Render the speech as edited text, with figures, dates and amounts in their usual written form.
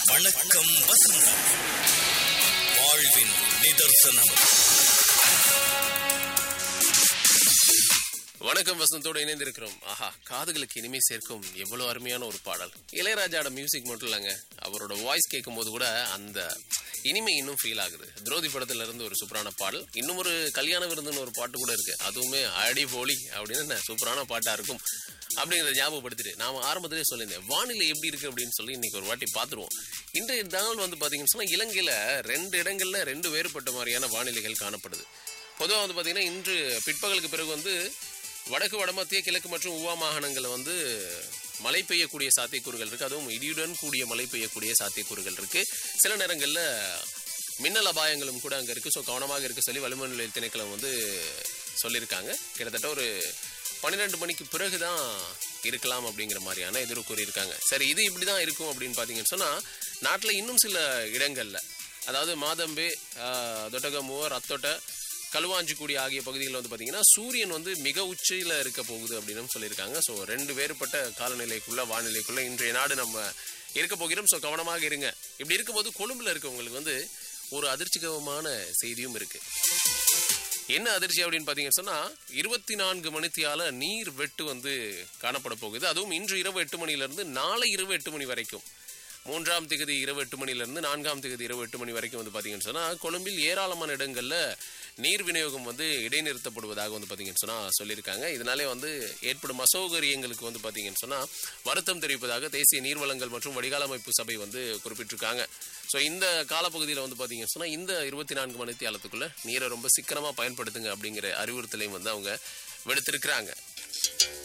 வணக்கம் வசந்தம், வாழ்வின் நிதர்சனம். வணக்கம் வசந்தோடு இணைந்திருக்கிறோம். ஆஹா, காதுகளுக்கு இனிமை சேர்க்கும் எவ்வளவு அருமையான ஒரு பாடல். இளையராஜாவோட மியூசிக் மட்டும் இல்லைங்க, அவரோட வாய்ஸ் கேட்கும் போது கூட அந்த இனிமை இன்னும் ஃபீல் ஆகுது. துரோதி படத்துல இருந்து ஒரு சூப்பரான பாடல், இன்னும் ஒரு கல்யாண விருந்துன்னு ஒரு பாட்டு கூட இருக்கு, அதுவுமே அடி போலி அப்படின்னு சூப்பரான பாட்டா இருக்கும் அப்படிங்கிறத ஞாபகப்படுத்திட்டு நாம ஆரம்பத்திலே சொல்லியிருந்தேன் வானிலை எப்படி இருக்கு அப்படின்னு சொல்லி இன்னைக்கு ஒரு வாட்டி பார்த்துருவோம். இன்றைய நாள் பாத்தீங்கன்னு சொன்னா இலங்கையில 2 இடங்கள்ல 2 வேறுபட்ட மாதிரியான வானிலைகள் காணப்படுது. பொதுவாக பாத்தீங்கன்னா இன்று பிற்பகலுக்கு பிறகு வடக்கு, வடமத்திய, கிழக்கு மற்றும் உவா மாகாணங்களில் மழை பெய்யக்கூடிய சாத்தியக்கூறுகள் இருக்கு. அதுவும் இடியுடன் கூடிய மழை பெய்யக்கூடிய சாத்தியக்கூறுகள் இருக்கு. சில நேரங்களில் மின்னல் அபாயங்களும் கூட அங்கே இருக்கு. ஸோ கவனமாக இருக்க சொல்லி வளிமண்டல திணைக்களம் சொல்லியிருக்காங்க. கிட்டத்தட்ட ஒரு 12 மணிக்கு பிறகுதான் இருக்கலாம் அப்படிங்கிற மாதிரியான எதிர்வு கூறியிருக்காங்க. சரி, இது இப்படி தான் இருக்கும் அப்படின்னு பார்த்தீங்கன்னு சொன்னால் நாட்டில் இன்னும் சில இடங்களில், அதாவது மாதம்பே, தொட்டகமுவ, ரத்தோட்ட, களுவாஞ்சிக்குடி ஆகிய பகுதிகளில் பார்த்தீங்கன்னா சூரியன் மிக உச்சியில் இருக்க போகுது அப்படின்னு சொல்லியிருக்காங்க. ஸோ 2 வேறுபட்ட காலநிலைக்குள்ள வானிலைக்குள்ள இன்றைய நாடு நம்ம இருக்க போகிறோம். ஸோ கவனமாக இருங்க. இப்படி இருக்கும்போது கொழும்புல இருக்கவங்களுக்கு ஒரு அதிர்ச்சிகரமான செய்தியும் இருக்கு. என்ன அதிர்ச்சி அப்படின்னு பார்த்தீங்கன்னு சொன்னா 24 மணித்தியால நீர் வெட்டு காணப்பட போகுது. அதுவும் இன்று இரவு 8 மணிலிருந்து நாளை இரவு 8 மணி வரைக்கும், 3ஆம் தேதி இரவு 8 மணிலிருந்து 4ஆம் தேதி இரவு 8 மணி வரைக்கும் பார்த்தீங்கன்னு சொன்னா கொழும்பில் ஏராளமான இடங்கள்ல நீர் விநியோகம் இடைநிறுத்தப்படுவதாக பார்த்தீங்கன்னு சொன்னா சொல்லியிருக்காங்க. இதனாலே ஏற்படும் அசௌகரியங்களுக்கு பார்த்தீங்கன்னு சொன்னா வருத்தம் தெரிவிப்பதாக தேசிய நீர்வளங்கள் மற்றும் வடிகால் அமைப்பு சபை குறிப்பிட்டிருக்காங்க. ஸோ இந்த காலப்பகுதியில் பார்த்தீங்கன்னு சொன்னா இந்த 24 மணித்தியாலத்துக்குள்ள நீரை ரொம்ப சிக்கனமா பயன்படுத்துங்க அப்படிங்கிற அறிவுறுத்தலையும் அவங்க விடுத்திருக்கிறாங்க.